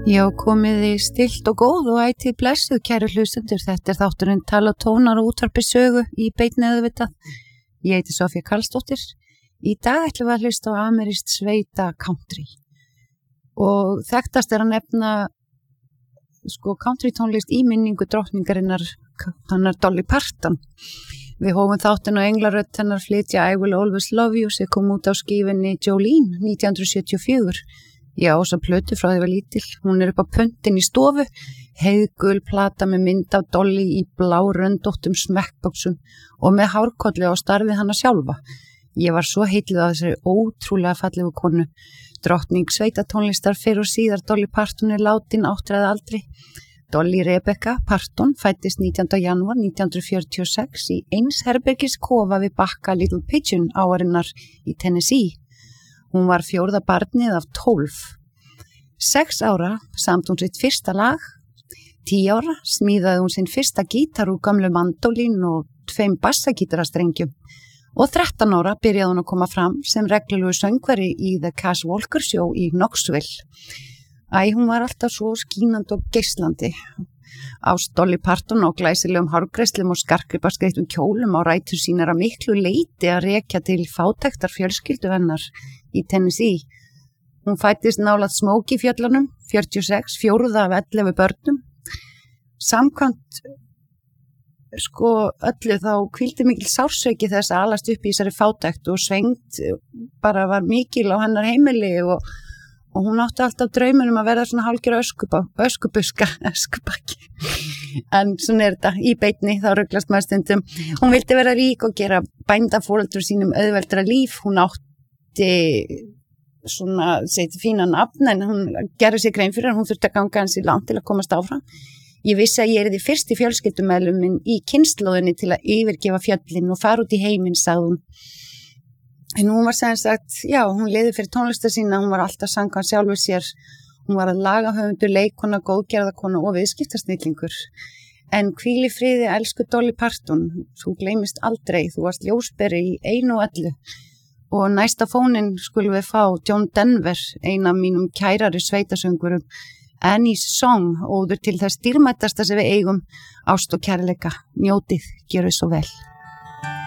Já, komiði stillt og góð og ætíð blessuð, kæru hlustendur. Þetta þátturinn Tala og tónar og útvarpi sögu í beinni auðvitað. Ég heiti Sofía Karlsdóttir. Í dag ætlum við að hlusta á amerískt sveita country. Og þekktast að nefna country tónlist í minningu drottningarinnar, hannar Dolly Parton. Við hófum þáttinn á englarödd hennar flytja I Will Always Love You sem kom út á skífunni Jolene 1974. Já, svo plötu frá því var lítil. Hún upp á pöntin í stofu, heiðgul plata með mynd af Dolly í bláröndóttum smekkboxum og með hárkolli á starfið hana sjálfa. Ég var svo heitluð af þessari ótrúlega fallegu konu. Drottning sveitatónlistar fyrr og síðar Dolly Parton látin áttræða aldri. Dolly Rebecca Parton fæddist 19. janúar 1946 í einsherbergis kofa við bakka Little Pigeon árinnar í Tennessee. Hún var fjórða barnið af 12. 6 ára samt hún sitt fyrsta lag. 10 ára smíðaði hún sinn fyrsta gítar úr gömlu mandólín og 2 bassagítarastrengjum. Og 13 ára byrjaði hún að koma fram sem reglulegur söngvari í The Cass Walker Show í Knoxville. Hún var alltaf svo skínandi og geislandi. Ást Dolly Parton á glæsilegum hárgreiðslum og skartgripaskreittum kjólum á rætur sínar að miklu leyti að rekja til fátæktar fjölskyldu hennar í Tennessee. Hún fæddist nálægt Smoky fjöllunum 46, fjórða af 11 börnum. Samkvæmt öllu þá hvíldi mikil sársauki þess að alast upp í þessari fátækt og svengt bara var mikil á hennar heimili og hún átti alltaf drauminn að verða svona hálfgerð öskubakki. En svona þetta í beinni, þá ruglast maður stundum. Hún vildi vera rík og gera bændaforeldrum sínum auðveldara líf. Hún átti svona fína nafn en hún gerði sér grein fyrir að hún þurfti að ganga hans í land til að komast áfram. Ég vissi að ég yrði fyrsti fjölskyldumeðliminn í kynslóðinni til að yfirgefa fjöllin og fara út í heiminn, sagði hún. En hún var sem sagt, hún liði fyrir tónlistar sína, hún var alltaf samkvæmt sjálfur sér, hún var að lagahöfundur, leikkona, góðgerðarkona og viðskiptasnillingur. En hvíl í friði, elsku Dolly Parton, þú gleymist aldrei, þú varst ljósberi í einu og öllu. Og næsta fóninn skulum við fá John Denver, ein af mínum kærari sveitasöngurum, Annie's Song, óður til þess dýrmættasta sem við eigum, ást og kærleika, njótið, gjörðu svo vel.